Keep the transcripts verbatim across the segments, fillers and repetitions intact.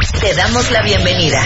Te damos la bienvenida.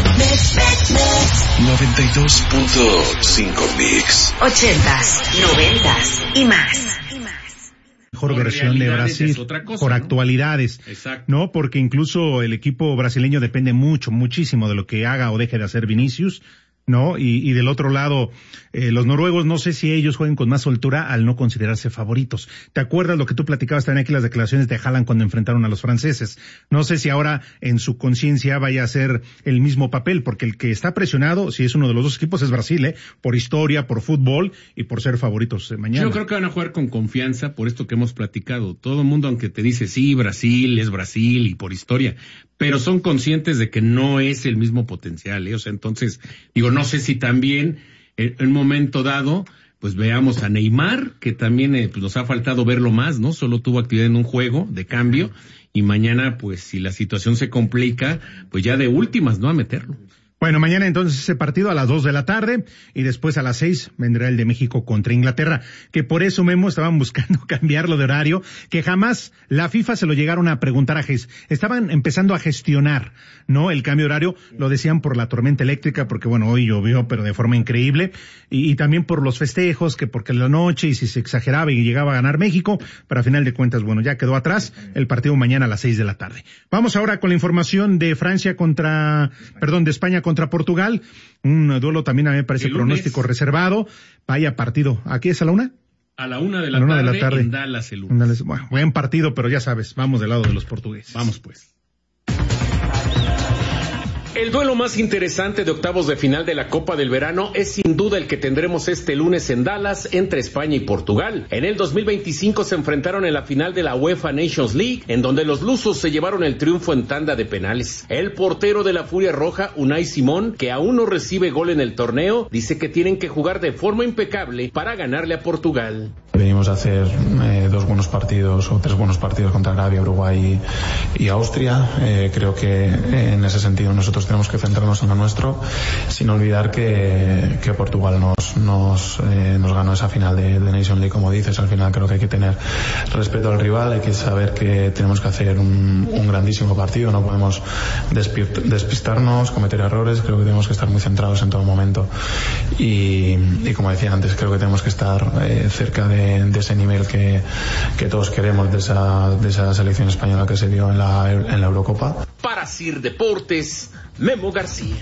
noventa y dos punto cinco Mix. Ochentas, noventas y más. Mejor versión de Brasil, cosa, por ¿no? actualidades, Exacto. ¿no? Porque incluso el equipo brasileño depende mucho, muchísimo de lo que haga o deje de hacer Vinicius, ¿no? Y, y del otro lado, eh, los noruegos, no sé si ellos jueguen con más soltura al no considerarse favoritos. ¿Te acuerdas lo que tú platicabas también aquí, las declaraciones de Haaland cuando enfrentaron a los franceses? No sé si ahora en su conciencia vaya a ser el mismo papel, porque el que está presionado, si es uno de los dos equipos, es Brasil, ¿eh? Por historia, por fútbol y por ser favoritos eh, mañana. Yo creo que van a jugar con confianza por esto que hemos platicado. Todo el mundo, aunque te dice, sí, Brasil es Brasil y por historia, pero son conscientes de que no es el mismo potencial, ¿eh? O sea, entonces, digo, no sé si también en un momento dado, pues veamos a Neymar, que también eh, pues nos ha faltado verlo más, ¿no? Solo tuvo actividad en un juego de cambio, y mañana, pues si la situación se complica, pues ya de últimas, ¿no? A meterlo. Bueno, mañana entonces ese partido a las dos de la tarde y después a las seis vendrá el de México contra Inglaterra, que por eso Memo estaban buscando cambiarlo de horario, que jamás la FIFA se lo llegaron a preguntar a Ges. Estaban empezando a gestionar, ¿no? El cambio de horario, lo decían por la tormenta eléctrica, porque bueno, hoy llovió, pero de forma increíble, y, y también por los festejos, que porque la noche y si se exageraba y llegaba a ganar México, pero a final de cuentas, bueno, ya quedó atrás el partido mañana a las seis de la tarde. Vamos ahora con la información de Francia contra, perdón, de España contra contra Portugal, un duelo también a mí me parece pronóstico reservado. Vaya partido. ¿Aquí es a la una? A la una de la, una tarde, de la tarde en Dallas el lunes. Bueno, buen partido, pero ya sabes, vamos del lado de los portugueses. Vamos pues. El duelo más interesante de octavos de final de la Copa del Verano es sin duda el que tendremos este lunes en Dallas entre España y Portugal. En el dos mil veinticinco se enfrentaron en la final de la UEFA Nations League, en donde los lusos se llevaron el triunfo en tanda de penales. El portero de la Furia Roja, Unai Simón, que aún no recibe gol en el torneo, dice que tienen que jugar de forma impecable para ganarle a Portugal. Venimos a hacer eh, dos buenos partidos o tres buenos partidos contra Arabia, Uruguay y, y Austria. Eh, creo que eh, en ese sentido nosotros tenemos que centrarnos en lo nuestro, sin olvidar que, que Portugal nos nos, eh, nos ganó esa final de, de Nation League, como dices. Al final creo que hay que tener respeto al rival, hay que saber que tenemos que hacer un, un grandísimo partido, no podemos despistarnos, cometer errores. Creo que tenemos que estar muy centrados en todo momento y, y como decía antes, creo que tenemos que estar eh, cerca de, de ese nivel que, que todos queremos, de esa, de esa selección española que se dio en la, en la Eurocopa. Para Sir Deportes, Memo García.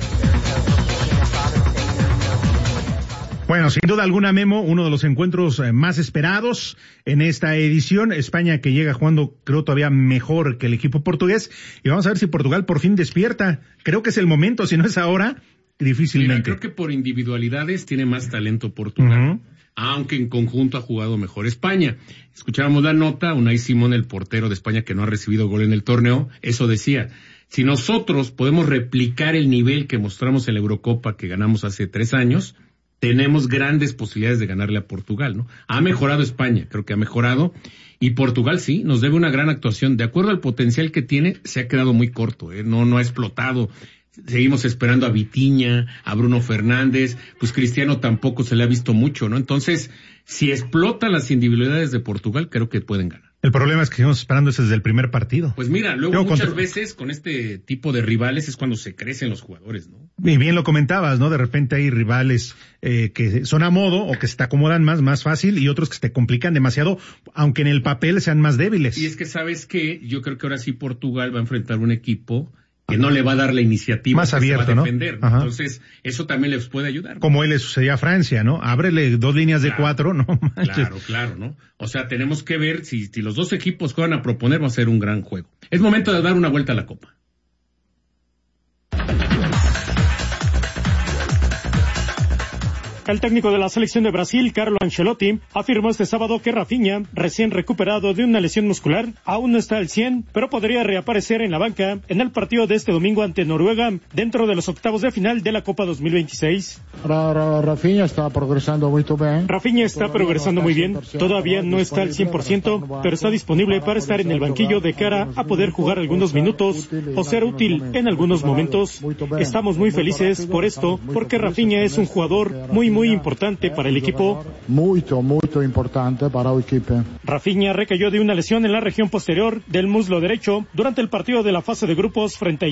Bueno, sin duda alguna, Memo, uno de los encuentros más esperados en esta edición. España que llega jugando, creo, todavía mejor que el equipo portugués. Y vamos a ver si Portugal por fin despierta. Creo que es el momento, si no es ahora, difícilmente. Mira, creo que por individualidades tiene más talento Portugal. Uh-huh. Aunque en conjunto ha jugado mejor España. Escuchábamos la nota, Unai Simón, el portero de España que no ha recibido gol en el torneo, eso decía: si nosotros podemos replicar el nivel que mostramos en la Eurocopa que ganamos hace tres años, tenemos grandes posibilidades de ganarle a Portugal, ¿no? Ha mejorado España, creo que ha mejorado, y Portugal sí, nos debe una gran actuación. De acuerdo al potencial que tiene, se ha quedado muy corto, ¿eh? No, no ha explotado. Seguimos esperando a Vitinha, a Bruno Fernández, pues Cristiano tampoco se le ha visto mucho, ¿no? Entonces, si explotan las individualidades de Portugal, creo que pueden ganar. El problema es que seguimos esperando eso desde el primer partido. Pues mira, luego Yo muchas contra... veces con este tipo de rivales es cuando se crecen los jugadores, ¿no? Y bien lo comentabas, ¿no? De repente hay rivales eh, que son a modo o que se te acomodan más, más fácil, y otros que se te complican demasiado, aunque en el papel sean más débiles. Y es que, ¿sabes qué? Yo creo que ahora sí Portugal va a enfrentar un equipo que no le va a dar la iniciativa, más abierto, se va a defender, ¿no? Entonces, eso también les puede ayudar, ¿no? Como él le sucedía a Francia, ¿no? Ábrele dos líneas claro, de cuatro, no manches. Claro, claro, ¿no? O sea, tenemos que ver si, si los dos equipos juegan a proponer, va a ser un gran juego. Es momento de dar una vuelta a la Copa. El técnico de la selección de Brasil, Carlo Ancelotti, afirmó este sábado que Rafinha, recién recuperado de una lesión muscular, aún no está al cien, pero podría reaparecer en la banca en el partido de este domingo ante Noruega, dentro de los octavos de final de la Copa dos mil veintiséis. Rafinha está progresando muy bien. Rafinha está progresando muy bien, todavía no está al cien por ciento, pero está disponible para estar en el banquillo de cara a poder jugar algunos minutos o ser útil en algunos momentos. Estamos muy felices por esto, porque Rafinha es un jugador muy muy importante para el equipo. Muy, muy importante para el equipo. Rafinha recayó de una lesión en la región posterior del muslo derecho durante el partido de la fase de grupos frente a